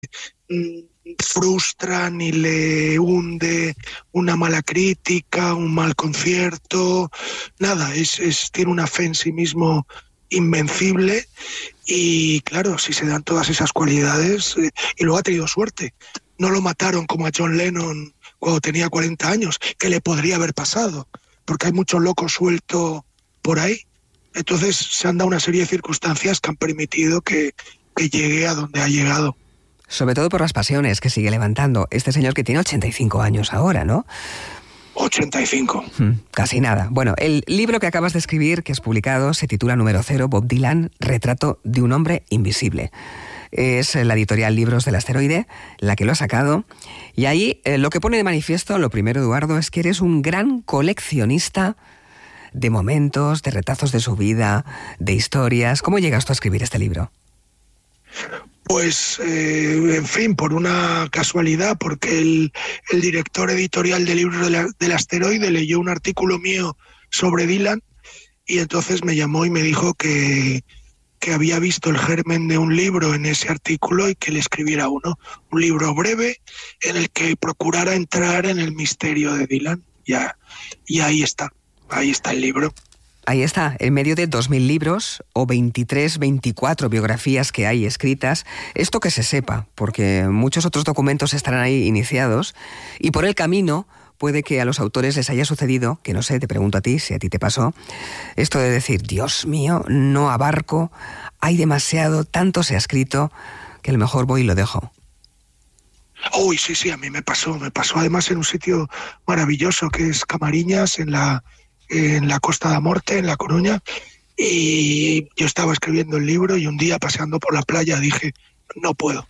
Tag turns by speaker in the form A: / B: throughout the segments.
A: frustra ni le hunde una mala crítica, un mal concierto, nada, tiene una fe en sí mismo invencible y claro, si se dan todas esas cualidades, y luego ha tenido suerte, no lo mataron como a John Lennon cuando tenía 40 años, que le podría haber pasado, porque hay mucho loco suelto por ahí. Entonces se han dado una serie de circunstancias que han permitido que llegue a donde ha llegado.
B: Sobre todo por las pasiones que sigue levantando este señor que tiene 85 años ahora, ¿no?
A: 85.
B: Casi nada. Bueno, el libro que acabas de escribir, que es publicado, se titula Número 0, Bob Dylan, Retrato de un hombre invisible. Es la editorial Libros del Asteroide la que lo ha sacado. Y ahí lo que pone de manifiesto, lo primero, Eduardo, es que eres un gran coleccionista de momentos, de retazos de su vida, de historias. ¿Cómo llegas tú a escribir este libro?
A: Pues, en fin, por una casualidad, porque el director editorial de Libros del Asteroide leyó un artículo mío sobre Dylan y entonces me llamó y me dijo que había visto el germen de un libro en ese artículo y que le escribiera uno, un libro breve en el que procurara entrar en el misterio de Dylan. Y ahí está el libro.
B: Ahí está, en medio de 2.000 libros o 23, 24 biografías que hay escritas. Esto que se sepa, porque muchos otros documentos estarán ahí iniciados y por el camino puede que a los autores les haya sucedido, que no sé, te pregunto a ti, si a ti te pasó, esto de decir, Dios mío, no abarco, hay demasiado, tanto se ha escrito, que a lo mejor voy y lo dejo.
A: Uy, sí, a mí me pasó además en un sitio maravilloso que es Camariñas, en la Costa da Morte, en La Coruña, y yo estaba escribiendo el libro y un día paseando por la playa dije, no puedo,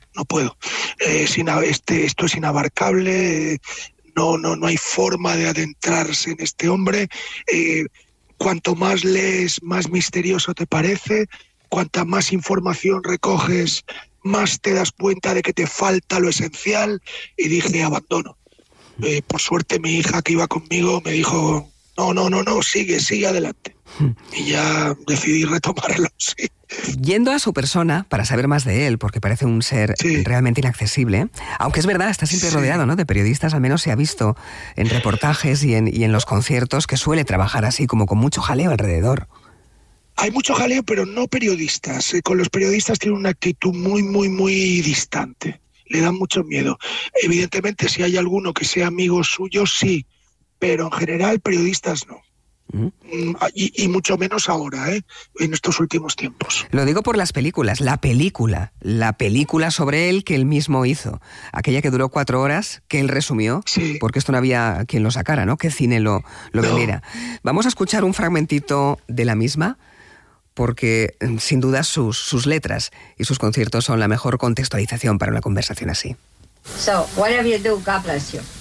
A: esto es inabarcable, no hay forma de adentrarse en este hombre, cuanto más lees, más misterioso te parece, cuanta más información recoges, más te das cuenta de que te falta lo esencial, y dije, abandono. Por suerte mi hija que iba conmigo me dijo, no, sigue adelante. Y ya decidí retomarlo, sí.
B: Yendo a su persona, para saber más de él, porque parece un ser realmente inaccesible, aunque es verdad, está siempre rodeado, ¿no?, de periodistas, al menos se ha visto en reportajes y en los conciertos, que suele trabajar así, como con mucho jaleo alrededor.
A: Hay mucho jaleo, pero no periodistas. Con los periodistas tiene una actitud muy distante. Le dan mucho miedo. Evidentemente, si hay alguno que sea amigo suyo, sí, pero en general periodistas no. Y mucho menos ahora, en estos últimos tiempos.
B: Lo digo por las películas, la película sobre él que él mismo hizo, aquella que duró 4 horas, que él resumió, porque esto no había quien lo sacara, ¿no?, que cine lo vendiera. Vamos a escuchar un fragmentito de la misma, porque sin duda sus letras y sus conciertos son la mejor contextualización para una conversación así.
C: So, whatever you do, God bless you.